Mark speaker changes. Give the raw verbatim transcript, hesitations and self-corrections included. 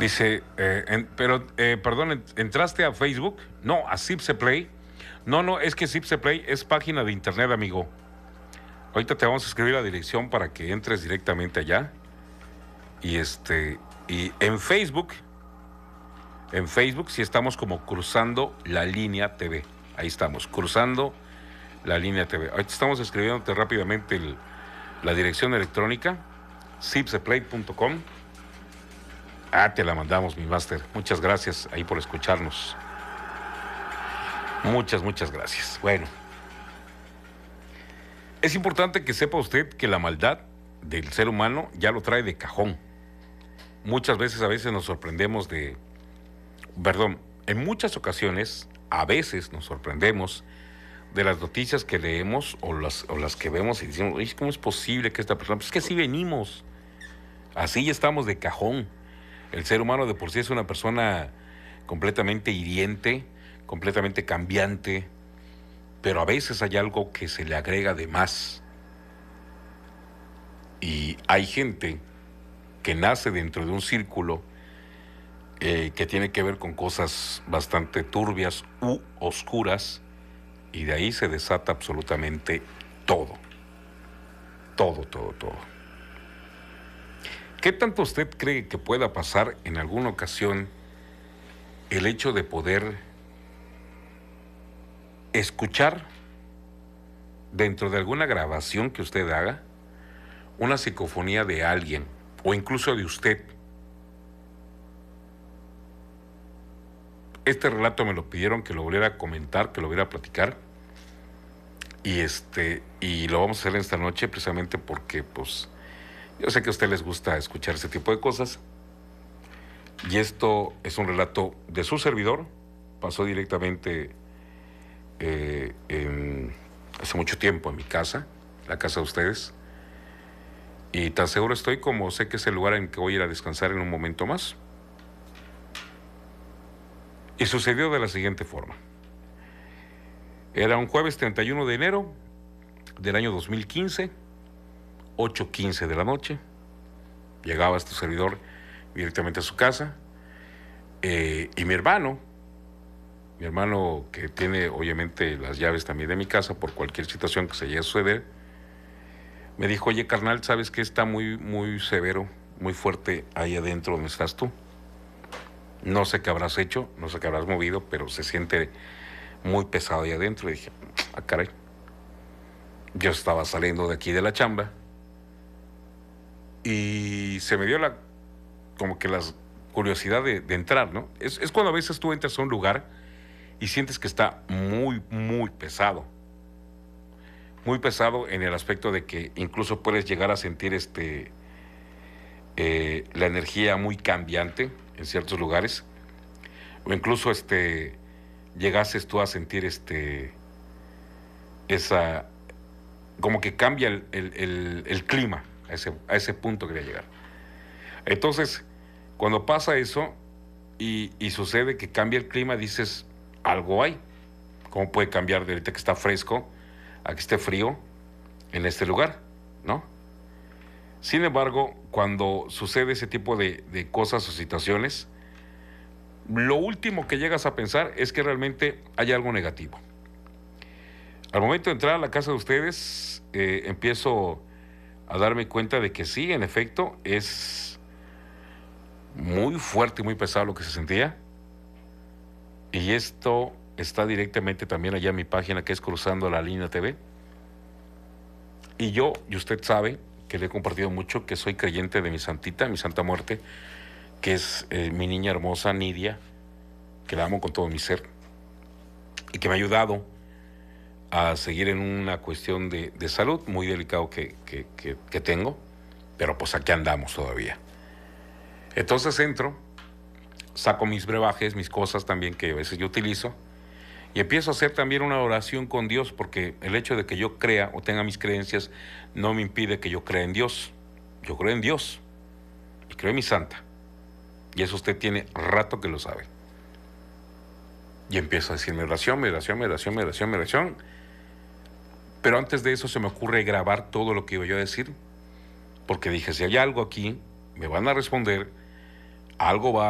Speaker 1: Dice, eh, en- pero, eh, perdón, en- ¿entraste a Facebook? No, a Zipse Play. No, no, es que Zipse Play es página de internet, amigo. Ahorita te vamos a escribir la dirección para que entres directamente allá. Y este, y en Facebook, en Facebook sí estamos como Cruzando la Línea T V. Ahí estamos, Cruzando la Línea T V. Ahorita estamos escribiéndote rápidamente el- la dirección electrónica, zipseplay punto com. Ah, te la mandamos, mi máster. Muchas gracias ahí por escucharnos. Muchas, muchas gracias. Bueno, es importante que sepa usted que la maldad del ser humano ya lo trae de cajón. Muchas veces, a veces nos sorprendemos de... Perdón, en muchas ocasiones, a veces nos sorprendemos de las noticias que leemos o las, o las que vemos y decimos, oye, ¿cómo es posible que esta persona... Pues es que así venimos. Así ya estamos de cajón. El ser humano de por sí es una persona completamente hiriente, completamente cambiante, pero a veces hay algo que se le agrega de más. Y hay gente que nace dentro de un círculo eh, que tiene que ver con cosas bastante turbias u oscuras, y de ahí se desata absolutamente todo. Todo, todo, todo. ¿Qué tanto usted cree que pueda pasar en alguna ocasión el hecho de poder escuchar dentro de alguna grabación que usted haga una psicofonía de alguien o incluso de usted? Este relato me lo pidieron que lo volviera a comentar, que lo volviera a platicar, y este y lo vamos a hacer esta noche precisamente porque pues yo sé que a usted les gusta escuchar ese tipo de cosas. Y esto es un relato de su servidor. Pasó directamente eh, en, hace mucho tiempo en mi casa, la casa de ustedes. Y tan seguro estoy como sé que es el lugar en que voy a ir a descansar en un momento más. Y sucedió de la siguiente forma. Era un jueves treinta y uno de enero del año dos mil quince, ocho quince de la noche. Llegaba este servidor directamente a su casa. Eh, y mi hermano, mi hermano que tiene obviamente las llaves también de mi casa por cualquier situación que se llegue a suceder, me dijo, oye carnal, ¿sabes qué? Está muy, muy severo, muy fuerte ahí adentro donde estás tú. No sé qué habrás hecho, no sé qué habrás movido, pero se siente muy pesado ahí adentro. Y dije, ah, caray. Yo estaba saliendo de aquí de la chamba y se me dio la, como que la curiosidad de, de entrar, ¿no? Es, es cuando a veces tú entras a un lugar y sientes que está muy, muy pesado. Muy pesado en el aspecto de que incluso puedes llegar a sentir este, eh, la energía muy cambiante en ciertos lugares. O incluso este, llegases tú a sentir este, esa, como que cambia el, el, el, el clima, a ese, a ese punto quería llegar. Entonces, cuando pasa eso y, y sucede que cambia el clima, dices, algo hay. ¿Cómo puede cambiar de ahorita que está fresco a que esté frío en este lugar? ¿No? Sin embargo, cuando sucede ese tipo de, de cosas o situaciones, lo último que llegas a pensar es que realmente hay algo negativo. Al momento de entrar a la casa de ustedes, eh, empiezo a darme cuenta de que sí, en efecto, es muy fuerte y muy pesado lo que se sentía. Y esto está directamente también allá en mi página, que es Cruzando la Línea T V. Y yo, y usted sabe que le he compartido mucho, que soy creyente de mi santita, mi santa muerte, que es eh, mi niña hermosa, Nidia, que la amo con todo mi ser, y que me ha ayudado a seguir en una cuestión de, de salud muy delicado que, que, que, que tengo, pero pues aquí andamos todavía. Entonces entro, saco mis brebajes, mis cosas también que a veces yo utilizo, y empiezo a hacer también una oración con Dios, porque el hecho de que yo crea o tenga mis creencias no me impide que yo crea en Dios. Yo creo en Dios y creo en mi santa, y eso usted tiene rato que lo sabe. Y empiezo a decir mi oración, mi oración, mi oración, mi oración, mi oración. Pero antes de eso se me ocurre grabar todo lo que iba yo a decir, porque dije, si hay algo aquí, me van a responder, algo va